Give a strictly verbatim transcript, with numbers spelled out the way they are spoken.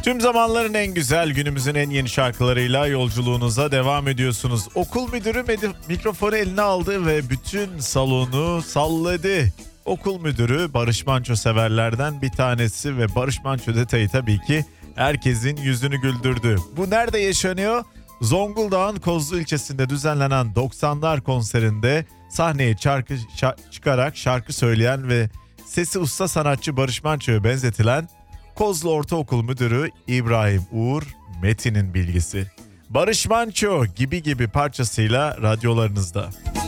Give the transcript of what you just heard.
Tüm zamanların en güzel, günümüzün en yeni şarkılarıyla yolculuğunuza devam ediyorsunuz. Okul müdürü med- mikrofonu eline aldı ve bütün salonu salladı. Okul müdürü Barış Manço severlerden bir tanesi ve Barış Manço detayı tabii ki herkesin yüzünü güldürdü. Bu nerede yaşanıyor? Zonguldak'ın Kozlu ilçesinde düzenlenen doksanlar konserinde sahneye şarkı, şa- çıkarak şarkı söyleyen ve sesi usta sanatçı Barış Manço'ya benzetilen Kozlu Ortaokul Müdürü İbrahim Uğur Metin'in bilgisi. Barış Manço gibi gibi parçasıyla radyolarınızda.